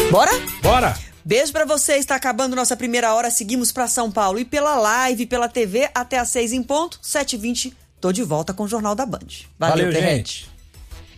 Bora? Bora! Beijo pra você, está acabando nossa primeira hora, seguimos pra São Paulo e pela live, pela TV, até às 6 em ponto, 7h20, tô de volta com o Jornal da Band. Valeu, Terrete. gente!